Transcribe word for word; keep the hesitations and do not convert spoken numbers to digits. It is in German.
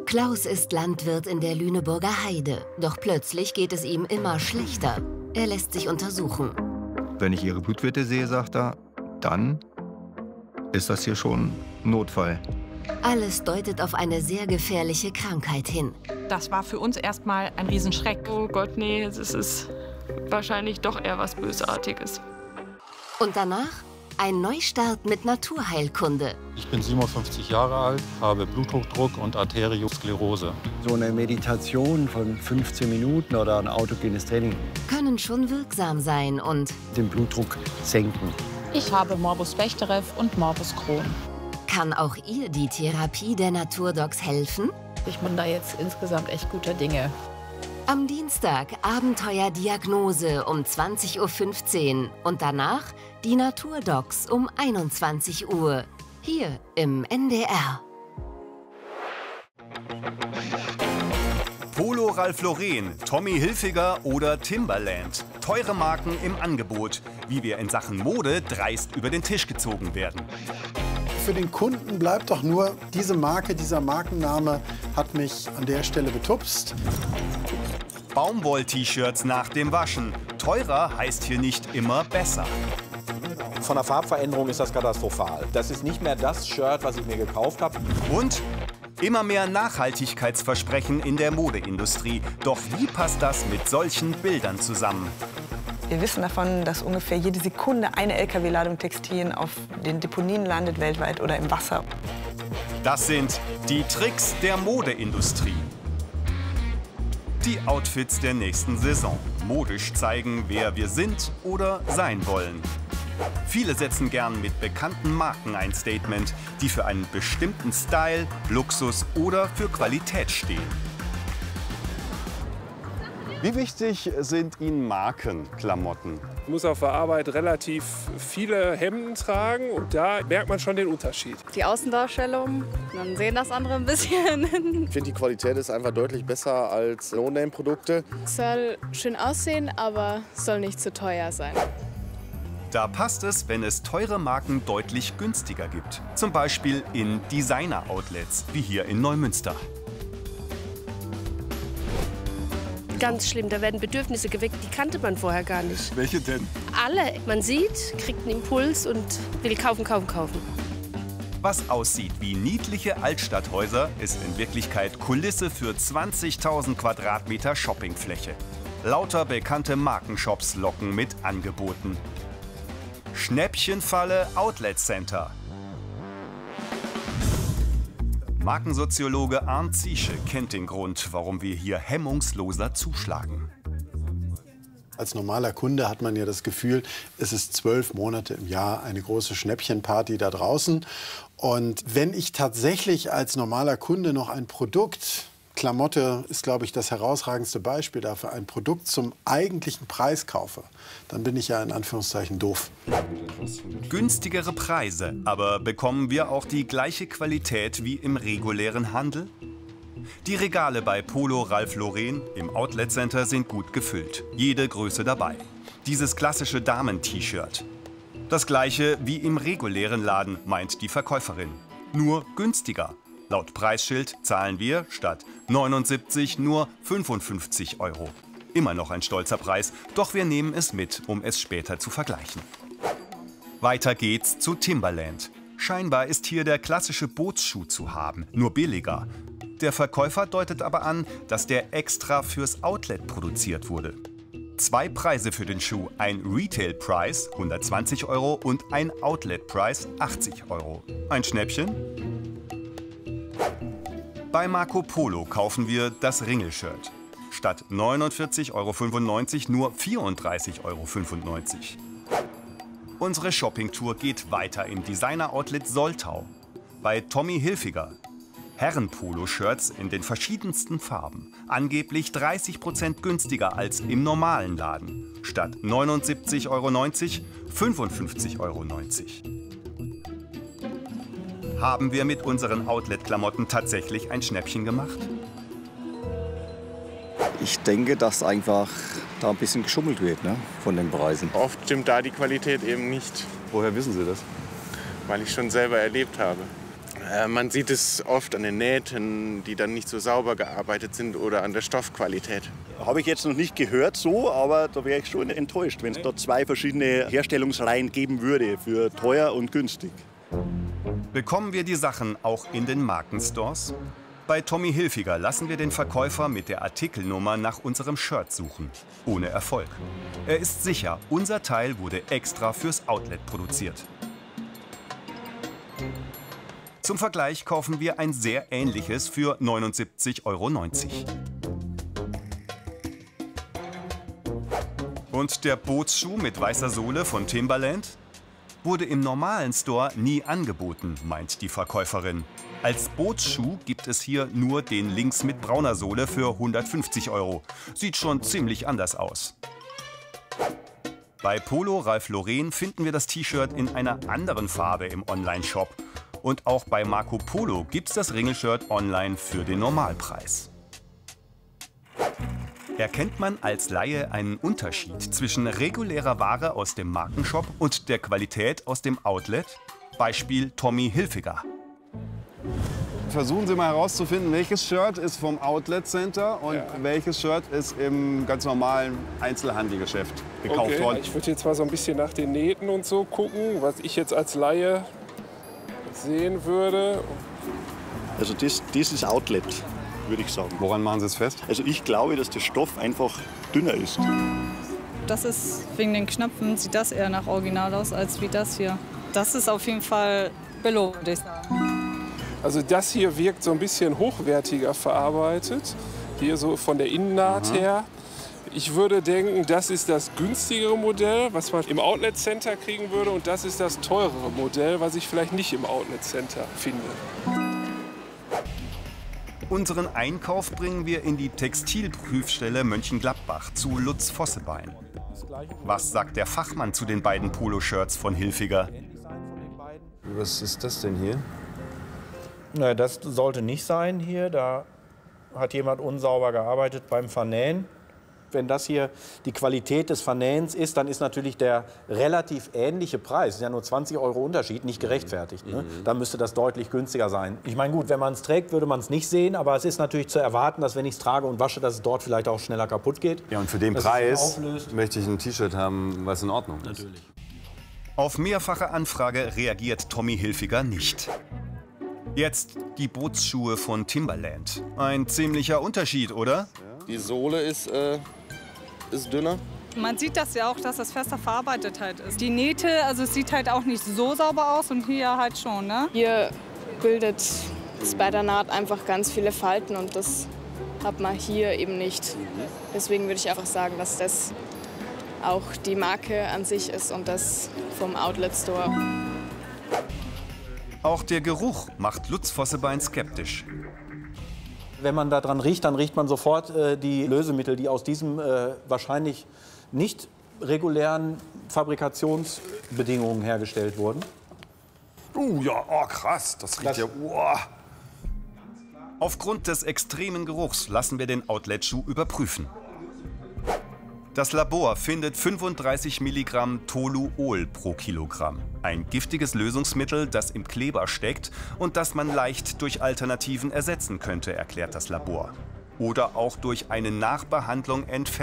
Klaus ist Landwirt in der Lüneburger Heide. Doch plötzlich geht es ihm immer schlechter. Er lässt sich untersuchen. Wenn ich Ihre Blutwerte sehe, sagt er, dann ist das hier schon Notfall. Alles deutet auf eine sehr gefährliche Krankheit hin. Das war für uns erstmal ein Riesenschreck. Oh Gott, nee, es ist wahrscheinlich doch eher was Bösartiges. Und danach ein Neustart mit Naturheilkunde. Ich bin siebenundfünfzig Jahre alt, habe Bluthochdruck und Arteriosklerose. So eine Meditation von fünfzehn Minuten oder ein autogenes Training können schon wirksam sein und den Blutdruck senken. Ich habe Morbus Bechterew und Morbus Crohn. Kann auch ihr die Therapie der Naturdocs helfen? Ich bin da jetzt insgesamt echt guter Dinge. Am Dienstag Abenteuerdiagnose um zwanzig Uhr fünfzehn und danach die Naturdocs um einundzwanzig Uhr. Hier im N D R. Polo Ralph Lauren, Tommy Hilfiger oder Timberland. Teure Marken im Angebot. Wie wir in Sachen Mode dreist über den Tisch gezogen werden. Für den Kunden bleibt doch nur diese Marke, dieser Markenname hat mich an der Stelle betupst. Baumwoll-T-Shirts nach dem Waschen. Teurer heißt hier nicht immer besser. Von der Farbveränderung ist das katastrophal. Das ist nicht mehr das Shirt, was ich mir gekauft habe. Und immer mehr Nachhaltigkeitsversprechen in der Modeindustrie. Doch wie passt das mit solchen Bildern zusammen? Wir wissen davon, dass ungefähr jede Sekunde eine L K W-Ladung Textilien auf den Deponien landet, weltweit oder im Wasser. Das sind die Tricks der Modeindustrie. Die Outfits der nächsten Saison. Modisch zeigen, wer wir sind oder sein wollen. Viele setzen gern mit bekannten Marken ein Statement, die für einen bestimmten Style, Luxus oder für Qualität stehen. Wie wichtig sind Ihnen Markenklamotten? Ich muss auf der Arbeit relativ viele Hemden tragen und da merkt man schon den Unterschied. Die Außendarstellung, dann sehen das andere ein bisschen. Ich finde, die Qualität ist einfach deutlich besser als No-Name-Produkte. Es soll schön aussehen, aber es soll nicht zu teuer sein. Da passt es, wenn es teure Marken deutlich günstiger gibt. Zum Beispiel in Designer-Outlets, wie hier in Neumünster. Ganz schlimm, da werden Bedürfnisse geweckt, die kannte man vorher gar nicht. Welche denn? Alle. Man sieht, kriegt einen Impuls und will kaufen, kaufen, kaufen. Was aussieht wie niedliche Altstadthäuser, ist in Wirklichkeit Kulisse für zwanzigtausend Quadratmeter Shoppingfläche. Lauter bekannte Markenshops locken mit Angeboten. Schnäppchenfalle Outlet Center. Markensoziologe Arndt Ziesche kennt den Grund, warum wir hier hemmungsloser zuschlagen. Als normaler Kunde hat man ja das Gefühl, es ist zwölf Monate im Jahr eine große Schnäppchenparty da draußen. Und wenn ich tatsächlich als normaler Kunde noch ein Produkt, Klamotte ist, glaube ich, das herausragendste Beispiel dafür, ein Produkt zum eigentlichen Preis kaufe, dann bin ich ja in Anführungszeichen doof. Günstigere Preise, aber bekommen wir auch die gleiche Qualität wie im regulären Handel? Die Regale bei Polo Ralph Lauren im Outlet Center sind gut gefüllt. Jede Größe dabei. Dieses klassische Damen-T-Shirt. Das gleiche wie im regulären Laden, meint die Verkäuferin. Nur günstiger. Laut Preisschild zahlen wir statt neunundsiebzig nur fünfundfünfzig Euro. Immer noch ein stolzer Preis, doch wir nehmen es mit, um es später zu vergleichen. Weiter geht's zu Timberland. Scheinbar ist hier der klassische Bootsschuh zu haben, nur billiger. Der Verkäufer deutet aber an, dass der extra fürs Outlet produziert wurde. Zwei Preise für den Schuh, ein Retail-Preis hundertzwanzig Euro und ein Outlet-Preis achtzig Euro. Ein Schnäppchen? Bei Marco Polo kaufen wir das Ringelshirt. Statt neunundvierzig Euro fünfundneunzig nur vierunddreißig Euro fünfundneunzig. Unsere Shoppingtour geht weiter im Designer-Outlet Soltau. Bei Tommy Hilfiger. Herren-Polo-Shirts in den verschiedensten Farben. Angeblich dreißig Prozent günstiger als im normalen Laden. Statt neunundsiebzig Euro neunzig fünfundfünfzig Euro neunzig. Haben wir mit unseren Outlet-Klamotten tatsächlich ein Schnäppchen gemacht? Ich denke, dass einfach da ein bisschen geschummelt wird, ne, von den Preisen. Oft stimmt da die Qualität eben nicht. Woher wissen Sie das? Weil ich schon selber erlebt habe. Äh, man sieht es oft an den Nähten, die dann nicht so sauber gearbeitet sind, oder an der Stoffqualität. Habe ich jetzt noch nicht gehört so, aber da wäre ich schon enttäuscht, wenn es da zwei verschiedene Herstellungsreihen geben würde, für teuer und günstig. Bekommen wir die Sachen auch in den Markenstores? Bei Tommy Hilfiger lassen wir den Verkäufer mit der Artikelnummer nach unserem Shirt suchen. Ohne Erfolg. Er ist sicher, unser Teil wurde extra fürs Outlet produziert. Zum Vergleich kaufen wir ein sehr ähnliches für neunundsiebzig Euro neunzig. Und der Bootsschuh mit weißer Sohle von Timberland? Wurde im normalen Store nie angeboten, meint die Verkäuferin. Als Bootsschuh gibt es hier nur den links mit brauner Sohle für hundertfünfzig Euro. Sieht schon ziemlich anders aus. Bei Polo Ralph Lauren finden wir das T-Shirt in einer anderen Farbe im Online-Shop. Und auch bei Marco Polo gibt's das Ringelshirt online für den Normalpreis. Erkennt man als Laie einen Unterschied zwischen regulärer Ware aus dem Markenshop und der Qualität aus dem Outlet? Beispiel Tommy Hilfiger. Versuchen Sie mal herauszufinden, welches Shirt ist vom Outlet Center und ja. welches Shirt ist im ganz normalen Einzelhandelgeschäft gekauft okay. worden. Ich würde jetzt mal so ein bisschen nach den Nähten und so gucken, was ich jetzt als Laie sehen würde. Also das, das ist Outlet, würde ich sagen. Woran machen Sie es fest? Also ich glaube, dass der Stoff einfach dünner ist. Das ist wegen den Knöpfen, sieht das eher nach Original aus als wie das hier. Das ist auf jeden Fall Billo, würde ich sagen. Also das hier wirkt so ein bisschen hochwertiger verarbeitet, hier so von der Innennaht mhm. her. Ich würde denken, das ist das günstigere Modell, was man im Outlet Center kriegen würde, und das ist das teurere Modell, was ich vielleicht nicht im Outlet Center finde. Unseren Einkauf bringen wir in die Textilprüfstelle Mönchengladbach zu Lutz Vossebein. Was sagt der Fachmann zu den beiden Poloshirts von Hilfiger? Was ist das denn hier? Na, das sollte nicht sein hier. Da hat jemand unsauber gearbeitet beim Vernähen. Wenn das hier die Qualität des Vernähens ist, dann ist natürlich der relativ ähnliche Preis, ist ja nur zwanzig Euro Unterschied, nicht gerechtfertigt. Ne? Mhm. Dann müsste das deutlich günstiger sein. Ich meine, gut, wenn man es trägt, würde man es nicht sehen, aber es ist natürlich zu erwarten, dass wenn ich es trage und wasche, dass es dort vielleicht auch schneller kaputt geht. Ja, und für den Preis möchte ich ein T-Shirt haben, was in Ordnung ist. Natürlich. Auf mehrfache Anfrage reagiert Tommy Hilfiger nicht. Jetzt die Bootsschuhe von Timberland. Ein ziemlicher Unterschied, oder? Die Sohle ist, äh, ist dünner. Man sieht das ja auch, dass das fester verarbeitet halt ist. Die Nähte, also es sieht halt auch nicht so sauber aus und hier halt schon, ne? Hier bildet es bei der Naht einfach ganz viele Falten und das hat man hier eben nicht. Deswegen würde ich einfach sagen, dass das auch die Marke an sich ist und das vom Outlet Store. Auch der Geruch macht Lutz Vossebein skeptisch. Wenn man daran riecht, dann riecht man sofort äh, die Lösemittel, die aus diesem äh, wahrscheinlich nicht regulären Fabrikationsbedingungen hergestellt wurden. Uh, ja, oh, krass, das riecht das ja, oh. Aufgrund des extremen Geruchs lassen wir den Outlet-Schuh überprüfen. Das Labor findet fünfunddreißig Milligramm Toluol pro Kilogramm. Ein giftiges Lösungsmittel, das im Kleber steckt und das man leicht durch Alternativen ersetzen könnte, erklärt das Labor. Oder auch durch eine Nachbehandlung entfernen.